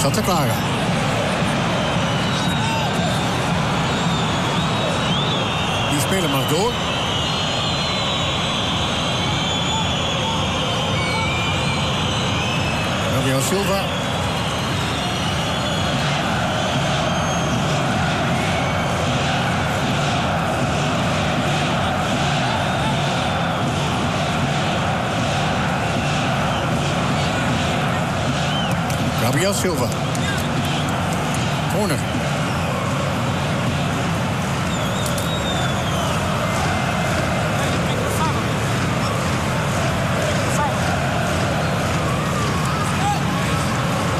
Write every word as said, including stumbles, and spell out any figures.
Santa Clara. Die speler mag door. Gabriel Silva. Gabriel Silva. Corner.